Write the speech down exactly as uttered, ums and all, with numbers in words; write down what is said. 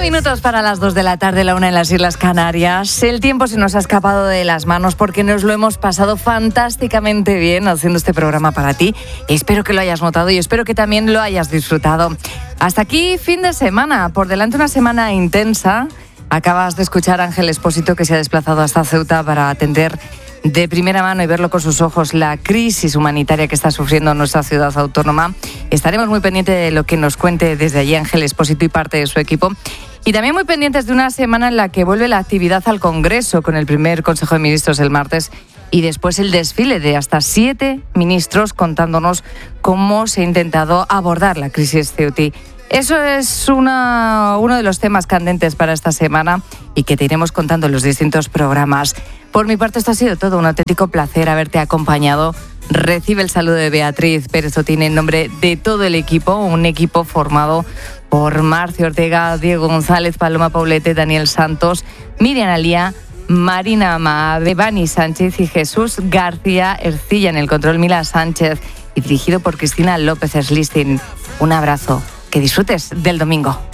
minutos para las dos de la tarde, la una en las Islas Canarias. El tiempo se nos ha escapado de las manos porque nos lo hemos pasado fantásticamente bien haciendo este programa para ti. Espero que lo hayas notado y espero que también lo hayas disfrutado. Hasta aquí, fin de semana. Por delante una semana intensa. Acabas de escuchar a Ángel Expósito, que se ha desplazado hasta Ceuta para atender de primera mano y verlo con sus ojos la crisis humanitaria que está sufriendo nuestra ciudad autónoma. Estaremos muy pendientes de lo que nos cuente desde allí Ángel Expósito y parte de su equipo. Y también muy pendientes de una semana en la que vuelve la actividad al Congreso con el primer Consejo de Ministros el martes y después el desfile de hasta siete ministros contándonos cómo se ha intentado abordar la crisis ceutí. Eso es una, uno de los temas candentes para esta semana y que te iremos contando en los distintos programas. Por mi parte, esto ha sido todo. Un auténtico placer haberte acompañado. Recibe el saludo de Beatriz Pérez Otín en nombre de todo el equipo, un equipo formado por Marcio Ortega, Diego González, Paloma Paulete, Daniel Santos, Miriam Alía, Marina Ama, Devani Sánchez y Jesús García Ercilla en el control, Mila Sánchez, y dirigido por Cristina López Slistin. Un abrazo. Que disfrutes del domingo.